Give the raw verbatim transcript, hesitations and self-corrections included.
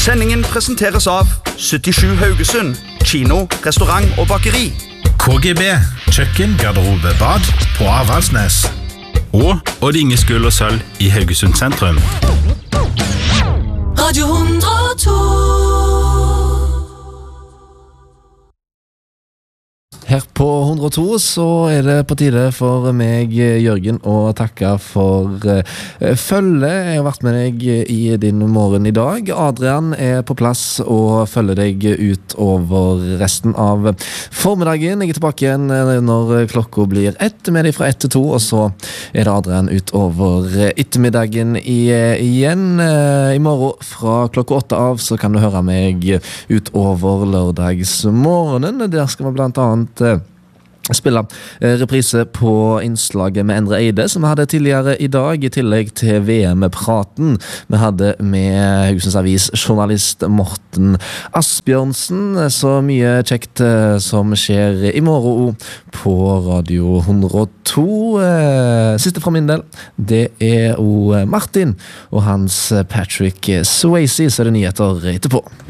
Sendingen presenteres av syttisju Haugesund, kino, restaurant og bakeri. K G B, kjøkken, garderobe, bad på Avaldsnes. Og Odd Inge Skull og Sølv i Haugesund sentrum. Radio hundre og to. Her på hundre og to så er det på tide for meg, Jørgen, å takke for uh, følge. Jeg har vært med deg i din morgen i dag. Adrian er på plass og følger deg ut over resten av formiddagen. Jeg er tilbake igjen når klokka blir ett med deg fra ett til to, og så er det Adrian ut over ettermiddagen i, igjen. Uh, I morgen fra klokka åtte av så kan du høre meg ut over lørdagsmorgenen. Der skal vi blant annet spille reprise på innslaget med Endre Eide som vi hadde tidligere i dag, i tillegg til V M-praten vi hadde med Haugesunds Avis journalist Morten Asbjørnsen. Så mye kjekt som skjer i morgen på Radio hundre og to. Siste fra min del, det er Martin og hans Patrick Swayze, så er det nyheter etterpå.